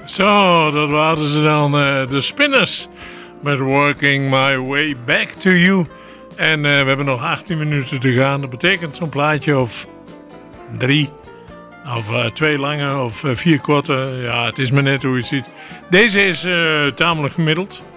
Zo, dat waren ze dan, de Spinners. Met Working My Way Back to You. En we hebben nog 18 minuten te gaan. Dat betekent zo'n plaatje of 3. Of 2 lange of 4 korte. Ja, het is maar net hoe je het ziet. Deze is tamelijk gemiddeld.